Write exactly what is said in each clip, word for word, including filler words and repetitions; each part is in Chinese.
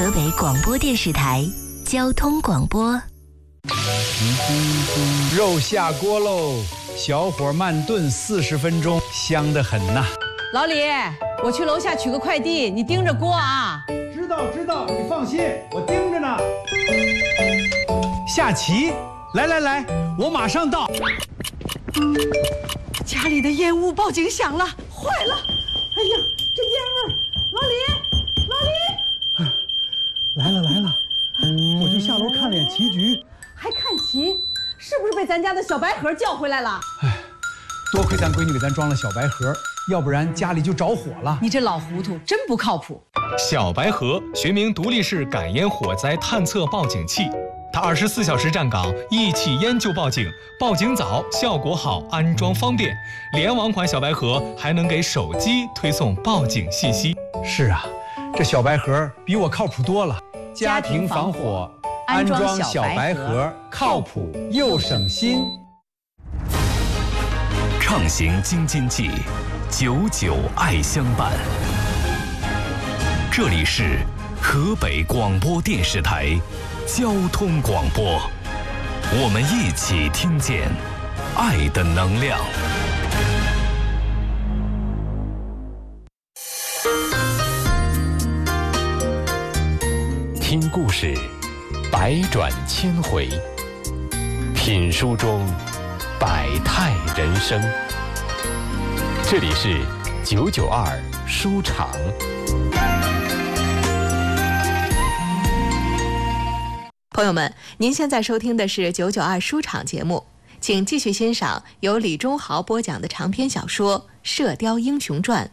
河北广播电视台交通广播。 肉下锅喽，小火慢炖四十分钟，香得很呐。 老李，我去楼下取个快递，你盯着锅啊。 知道知道，你放心，我盯着呢。下棋，来来来，我马上到。 家里的烟雾报警响了，坏了！哎呀，这烟味儿！老李，老李， 来了来了，我就下楼看脸棋局。 还看棋？是不是被咱家的小白盒叫回来了？ 哎，多亏咱闺女给咱装了小白盒，要不然家里就着火了。 你这老糊涂，真不靠谱。 小白盒学名独立式感烟火灾探测报警器，它二十四小时站岗，一起烟就报警，报警早，效果好，安装方便。联网款小白盒还能给手机推送报警信息。 是啊，这小白盒比我靠谱多了。家庭防火，安装小白盒，靠谱又省心。 畅行京津冀，久久爱相伴。这里是河北广播电视台交通广播，我们一起听见爱的能量。听故事，百转千回；品书中百态人生。这里是九九二书场。 朋友们，您现在收听的是九九二书场节目，请继续欣赏由李忠豪播讲的长篇小说《射雕英雄传》。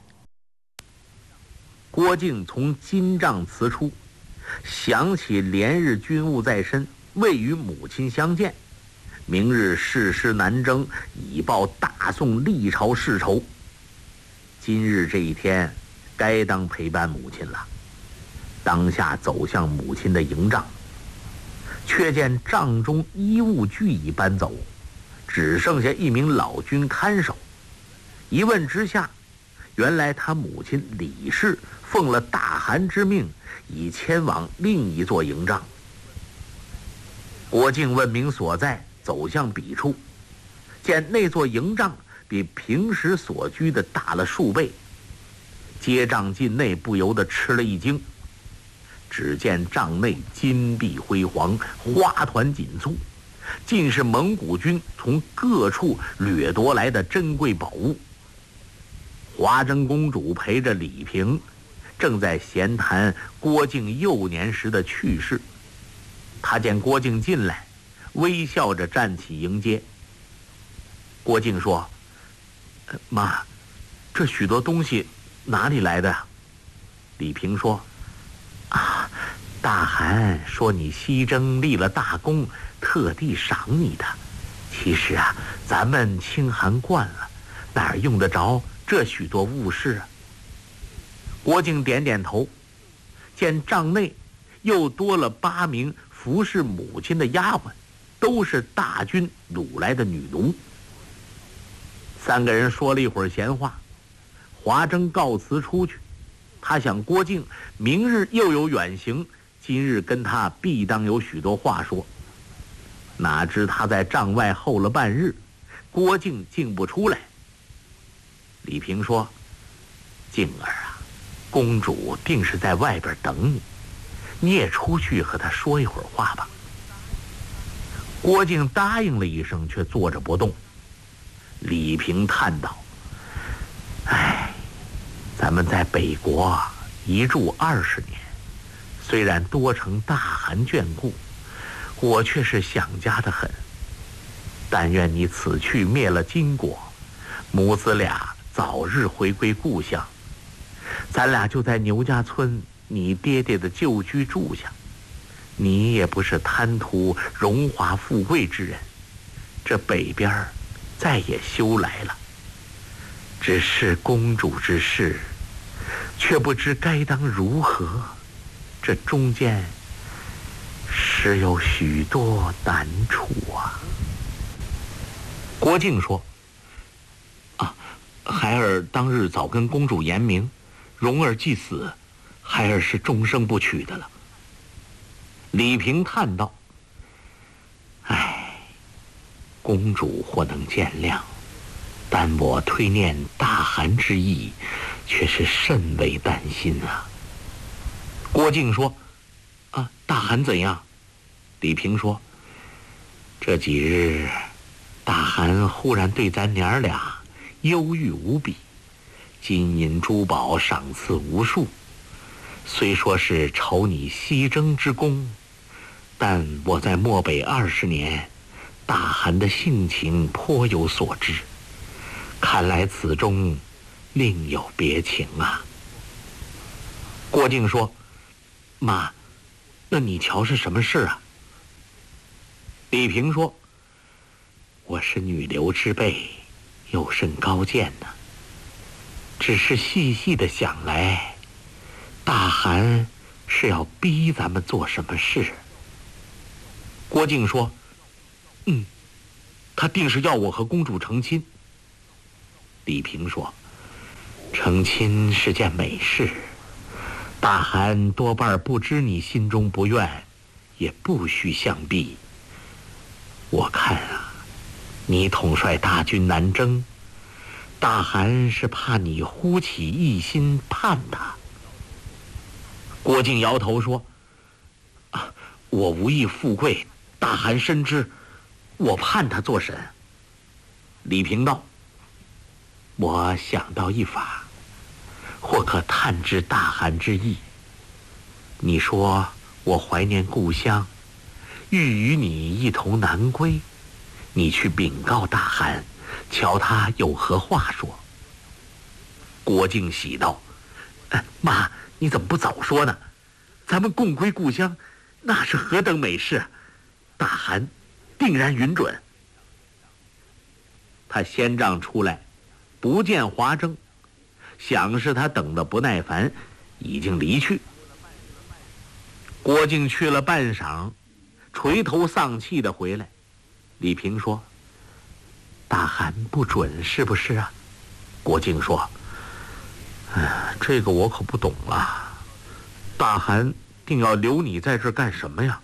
郭靖从金帐辞出，想起连日军务在身，未与母亲相见，明日誓师南征，以报大宋历朝世仇。今日这一天，该当陪伴母亲了。当下走向母亲的营帐，却见帐中衣物俱已搬走，只剩下一名老军看守。一问之下，原来他母亲李氏奉了大汗之命，已迁往另一座营帐。郭靖问明所在，走向彼处，见那座营帐比平时所居的大了数倍，接帐进内，不由得吃了一惊。只见帐内金碧辉煌，花团锦簇，尽是蒙古军从各处掠夺来的珍贵宝物。华筝公主陪着李平，正在闲谈郭靖幼年时的趣事。他见郭靖进来，微笑着站起迎接。郭靖说：“妈，这许多东西哪里来的？”李平说：“啊，大汗说你西征立了大功，特地赏你的。其实啊，咱们清寒惯了，哪儿用得着这许多物事啊？”郭靖点点头，见帐内又多了八名服侍母亲的丫鬟，都是大军掳来的女奴。三个人说了一会儿闲话，华筝告辞出去。他想郭靖明日又有远行，今日跟他必当有许多话说。哪知他在帐外候了半日，郭靖竟不出来。李平说：“靖儿啊，公主定是在外边等你，你也出去和她说一会儿话吧。”郭靖答应了一声，却坐着不动。李平叹道：“唉，咱们在北国一住二十年，虽然多承大汗眷顾，我却是想家的很。但愿你此去灭了金国，母子俩早日回归故乡，咱俩就在牛家村你爹爹的旧居住下。你也不是贪图荣华富贵之人，这北边再也休来了。只是公主之事，却不知该当如何，这中间实有许多难处啊。”郭靖说：“啊，孩儿当日早跟公主言明，蓉儿既死，孩儿是终生不娶的了。 李萍叹道：“唉，公主或能见谅，但我推念大汗之意，却是甚为担心啊。”郭靖说：“啊，大汗怎样？”李萍说：“这几日，大汗忽然对咱娘儿俩忧郁无比，金银珠宝赏赐无数。虽说是酬你西征之功，但我在漠北二十年，大汗的性情颇有所知，看来此中另有别情啊。”郭靖说：“妈，那你瞧是什么事啊？”李萍说：“我是女流之辈，有甚高见呢？只是细细的想来，大汗是要逼咱们做什么事？”郭靖说：“嗯，他定是要我和公主成亲。”李萍说：“成亲是件美事，大汗多半不知你心中不愿，也不须相逼。我看啊，你统帅大军南征，大汗是怕你忽起异心叛他。”郭靖摇头说：“啊，我无意富贵，大汗深知，我叛他做甚？”李萍道：“我想到一法，或可探知大汗之意。你说我怀念故乡，欲与你一同南归，你去禀告大汗，瞧他有何话说。”郭靖喜道：“哎，妈，你怎么不早说呢？咱们共归故乡，那是何等美事！大汗定然允准。”他先帐出来，不见华筝，想是他等得不耐烦，已经离去。郭靖去了半晌，垂头丧气地回来。李萍说：“大汗不准是不是啊？”郭靖说：“哎，这个我可不懂了。大汗定要留你在这儿干什么呀？”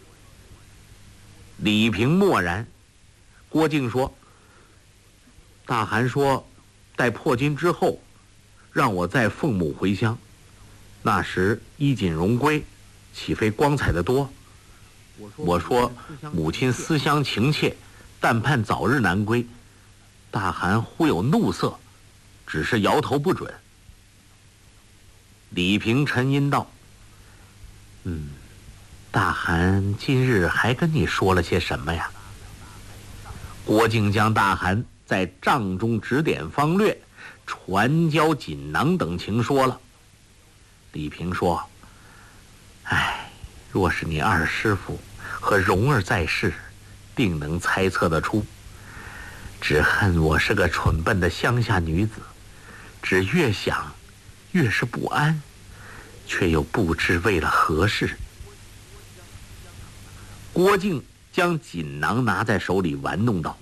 李萍默然。郭靖说：“大汗说，待破金之后，让我再奉母回乡。那时衣锦荣归，岂非光彩的多？我说母亲思乡情切，但盼早日南归。大汗忽有怒色，只是摇头不准。”李萍沉吟道：“嗯，大汗今日还跟你说了些什么呀？”郭靖将大汗在帐中指点方略、传交锦囊等情说了。李萍说：“哎，若是你二师父和蓉儿在世，定能猜测得出。只恨我是个蠢笨的乡下女子，只越想越是不安，却又不知为了何事。”郭靖将锦囊拿在手里玩弄道：“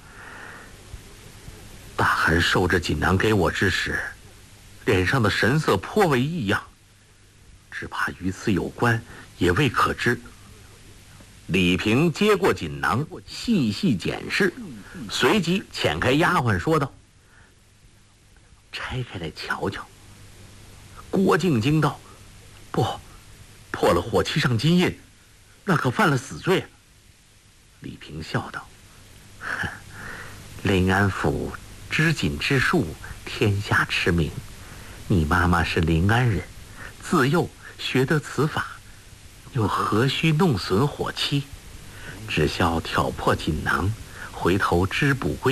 大汗受着锦囊给我之时，脸上的神色颇为异样，只怕与此有关，也未可知。”李萍接过锦囊，细细检视，随即遣开丫鬟说道：“拆开来瞧瞧。”郭靖惊道：“不，破了火漆上金印，那可犯了死罪啊！”李萍笑道：“哼，临安府织锦之术天下驰名，你妈妈是临安人，自幼学得此法，又何须弄损火漆？只消挑破锦囊，回头织补归